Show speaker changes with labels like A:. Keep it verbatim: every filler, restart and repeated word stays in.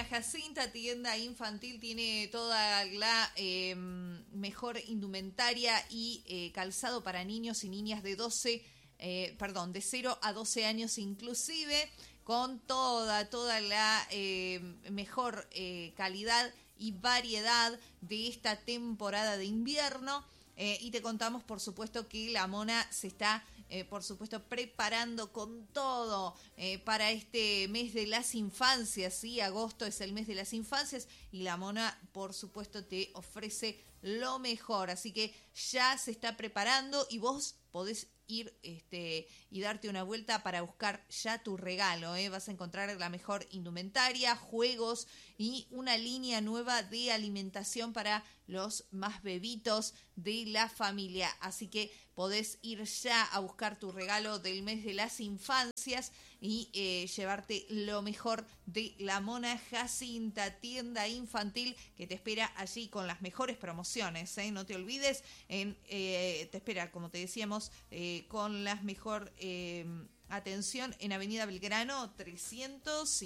A: Jacinta, tienda infantil, tiene toda la eh, mejor indumentaria y eh, calzado para niños y niñas de doce, eh, perdón, de cero a doce años inclusive, con toda, toda la eh, mejor eh, calidad y variedad de esta temporada de invierno. Eh, y te contamos, por supuesto, que la Mona se está, eh, por supuesto, preparando con todo eh, para este mes de las infancias, ¿sí? Agosto es el mes de las infancias y la Mona, por supuesto, te ofrece lo mejor. Así que ya se está preparando y vos podés ir este y darte una vuelta para buscar ya tu regalo, ¿eh? Vas a encontrar la mejor indumentaria, juegos y una línea nueva de alimentación para los más bebitos de la familia. Así que podés ir ya a buscar tu regalo del mes de las infancias y eh, llevarte lo mejor de la Mona Jacinta, tienda infantil que te espera allí con las mejores promociones, ¿eh? No te olvides, en, eh, te espera, como te decíamos, eh, con la mejor eh, atención en Avenida Belgrano trescientos